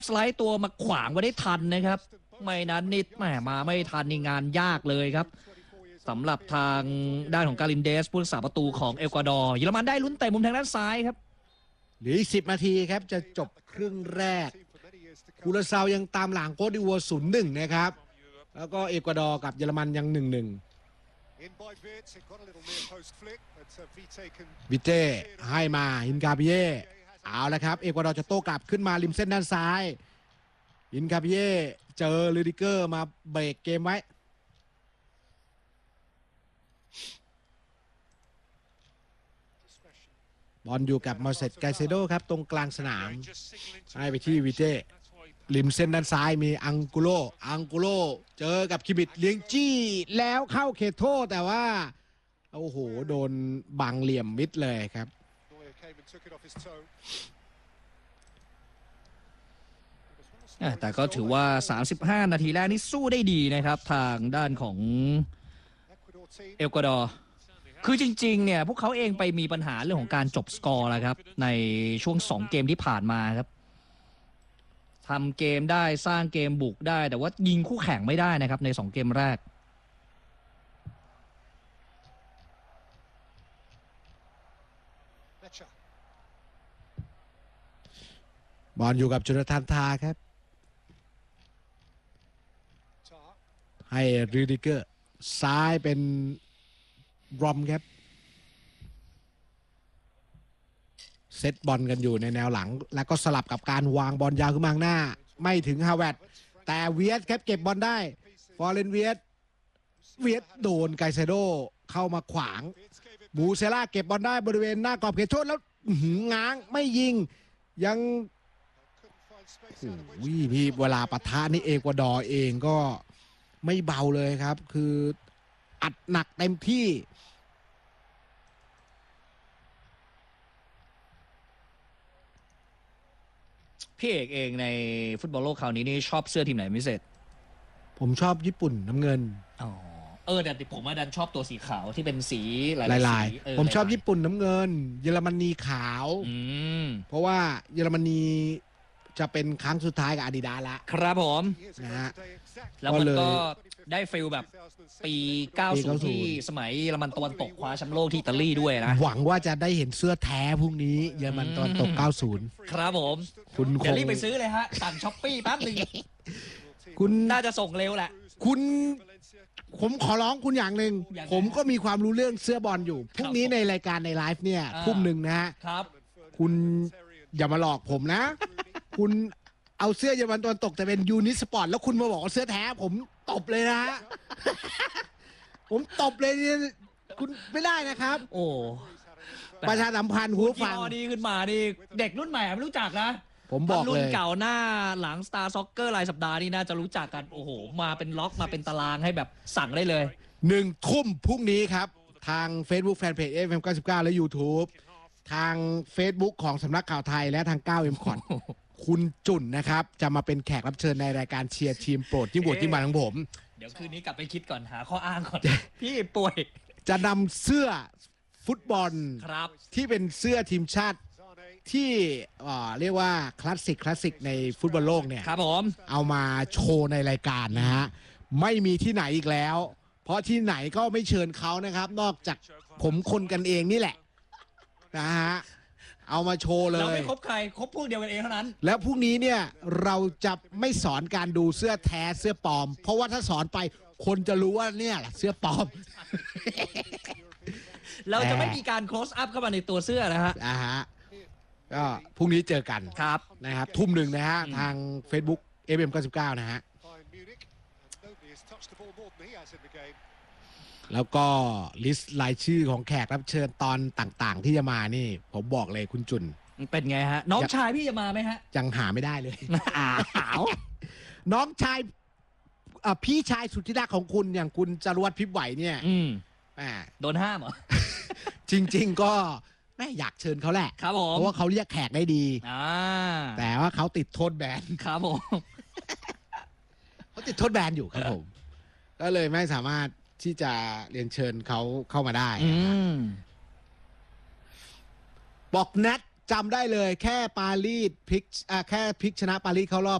สไลด์ตัวมาขวางไว้ได้ทันนะครับไม่นั้นนิดแหมมาไม่ทันนี่งานยากเลยครับสำหรับทางด้านของกาลินเดสผู้รักษาประตูของเอกวาดอร์เยอรมันได้ลุ้นเตะมุมทางด้านซ้ายครับเหลืออีก10 นาทีครับจะจบครึ่งแรกคูราซาวยังตามหลังโคดิวัว0-1นะครับแล้วก็เอกวาดอร์กับเยอรมันยัง1-1วิเต้ให้มาฮินคาบิเย่เอาละครับเอกวาดอร์จะโต้กลับขึ้นมาริมเส้นด้านซ้ายฮินคาบิเย่เจอลูดิเกอร์มาเบรกเกมไว้บอลอยู่กับมาเซตไกเซโดครับตรงกลางสนามให้ไปที่วิเต้ริมเส้นด้านซ้ายมีอังกุโลเจอกับคิบิดเลี้ยงจี้แล้วเข้าเขตโทษแต่ว่าโอ้โหโดนบังเหลี่ยมมิดเลยครับแต่ก็ถือว่า35 นาทีแรกนี่สู้ได้ดีนะครับทางด้านของเอกวาดอร์คือจริงๆเนี่ยพวกเขาเองไปมีปัญหาเรื่องของการจบสกอร์แล้วครับในช่วง2 เกมที่ผ่านมาครับทำเกมได้สร้างเกมบุกได้แต่ว่ายิงคู่แข่งไม่ได้นะครับใน2 เกมแรกบอลอยู่กับจุลธานทาครับให้รูดิเกอร์ซ้ายเป็นรอมครับเซตบอลกันอยู่ในแนวหลังแล้วก็สลับกับการวางบอลยาวขึ้นมาข้างหน้าไม่ถึงฮาวเวิร์ดแต่เวียสครับเก็บบอลได้ฟอร์เรนเวียสโดนไกเซโดเข้ามาขวางบูเซล่าเก็บบอลได้บริเวณหน้ากรอบเขตโทษแล้วง้างไม่ยิงยังพี่เวลาปะทะนี่เอกวาดอร์เองก็ไม่เบาเลยครับคืออัดหนักเต็มที่พี่เอกเองในฟุตบอลโลกคราวนี้นี่ชอบเสื้อทีมไหนพิเศษผมชอบญี่ปุ่นน้ำเงินแต่ผมดันชอบตัวสีขาวที่เป็นสีหลายๆผมชอบญี่ปุ่นน้ำเงินเยอรมนีขาวเพราะว่าเยอรมนีจะเป็นครั้งสุดท้ายกับอาดิดาสละครับผมนะฮะแล้วมันก็ได้ฟิลแบบปี90ที่สมัยเยอรมันตะวันตกคว้าแชมป์โลกที่อิตาลีด้วยนะหวังว่าจะได้เห็นเสื้อแท้พรุ่งนี้เยอรมันตะวันตก90 ครับผมคุณเดี๋ยวรีบไปซื้อเลยฮะสั่งช้อปปี้แป๊บนึงคุณน่าจะส่งเร็วแหละผมขอร้องคุณอย่างหนึ่งผมก็มีความรู้เรื่องเสื้อบอลอยู่พรุ่งนี้ในรายการในไลฟ์เนี่ยทุ่ม 1นะฮะครับคุณอย่ามาหลอกผมนะคุณเอาเสื้อเยอรมันตะวันตกแต่เป็นยูนิสปอร์ตแล้วคุณมาบอกว่าเสื้อแท้ผมตบเลยนะผมตบเลยคุณไม่ได้นะครับโอ้ประชาสัมพันธ์หูฟังดีขึ้นมานี่เด็กรุ่นใหม่ไม่รู้จักนะผมบอกเลยรุ่นเก่าหน้าหลัง Star Soccer รายสัปดาห์นี่น่าจะรู้จักกันโอ้โหมาเป็นล็อกมาเป็นตารางให้แบบสั่งได้เลย 1 ทุ่มพรุ่งนี้ครับทาง Facebook Fanpage FM99 และ YouTube ทาง Facebook ของสำนักข่าวไทยและทาง9 M คอนคุณจุ่นนะครับจะมาเป็นแขกรับเชิญในรายการเชียร์ทีมโปรดที่บวชที่มาของผมเดี๋ยวคืนนี้กลับไปคิดก่อนหาข้ออ้างก่อนพี่ป่วยจะนำเสื้อฟุตบอลที่เป็นเสื้อทีมชาติที่เรียกว่าคลาสสิกในฟุตบอลโลกเนี่ยครับผมเอามาโชว์ในรายการนะฮะไม่มีที่ไหนอีกแล้วเพราะที่ไหนก็ไม่เชิญเขานะครับนอกจากผมคนกันเองนี่แหละนะฮะเอามาโชว์เลยเราไม่คบใครคบพวกเดียวกันเองเท่านั้นแล้วพรุ่งนี้เนี่ยเราจะไม่สอนการดูเสื้อแท้เสื้อปลอมเพราะว่าถ้าสอนไปคนจะรู้ว่าเนี่ยเสื้อปลอมเราจะไม่มีการ close up เข้ามาในตัวเสื้อนะฮะก็พรุ่งนี้เจอกันครับนะครับทุ่ม 1นะฮะทาง Facebook FM99 นะฮะแล้วก็ลิสต์รายชื่อของแขกรับเชิญตอนต่างๆที่จะมานี่ผมบอกเลยคุณจุนเป็นไงฮะน้องชายพี่จะมาไหมฮะยังหาไม่ได้เลยน้องชายพี่ชายสุดที่รักของคุณอย่างคุณจรวดพิบไหวเนี่ยโดนห้ามเหรอจริงๆก็ไม่อยากเชิญเขาแหละครับผมเพราะว่าเขาเรียกแขกได้ดีแต่ว่าเขาติดโทษแบนครับผมเขาติดโทษแบนอยู่ครับผมก็เลยไม่สามารถที่จะเรียนเชิญเขาเข้ามาได้บอกนัดจำได้เลยแค่ปารีสพลิกแค่พลิกชนะปารีสเข้ารอบ